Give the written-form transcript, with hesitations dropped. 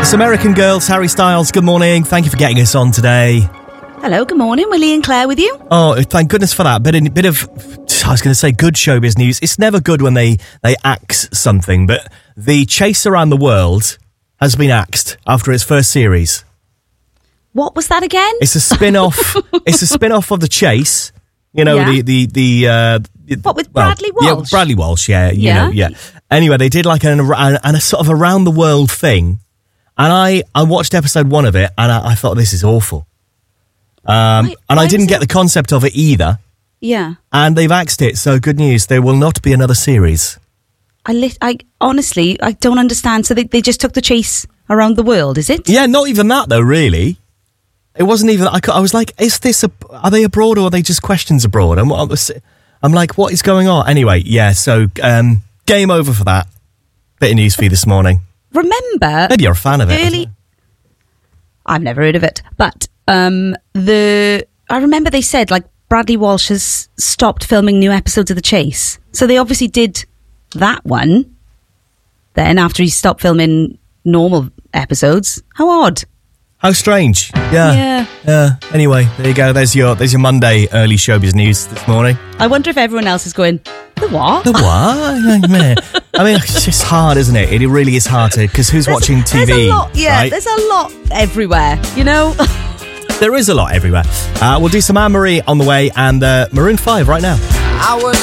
It's American Girls, Harry Styles. Good morning. Thank you for getting us on today. Hello, good morning. Willie and Claire with you. Oh, thank goodness for that. Bit of I was going to say good showbiz news. It's never good when they axe something, but the Chase Around the World has been axed after its first series. What was that again? It's a spin-off. It's a spin-off of The Chase. You know, yeah. What, with Bradley Walsh? Yeah, Bradley Walsh, yeah. You know, yeah. Anyway, they did like a sort of around the world thing. And I watched episode 1 of it, and I thought, this is awful. And I didn't get the concept of it either. Yeah. And they've axed it, so good news. There will not be another series. I honestly, I don't understand. So they just took the Chase Around the World, is it? Yeah, not even that, though, really. It wasn't even... I was like, are they abroad, or are they just questions abroad? I'm like, what is going on? Anyway, yeah, so game over for that. Bit of news for you this morning. Remember... Maybe you're a fan of it. I've never heard of it. But I remember they said, like, Bradley Walsh has stopped filming new episodes of The Chase. So they obviously did that one then after he stopped filming normal episodes. How odd. How strange. Yeah. Anyway, there you go. There's your Monday early showbiz news this morning. I wonder if everyone else is going, the what? The what? I mean, it's just hard, isn't it? It really is hard to, because who's watching TV? There's a lot, right? There's a lot everywhere, you know? There is a lot everywhere. We'll do some Anne-Marie on the way and Maroon 5 right now.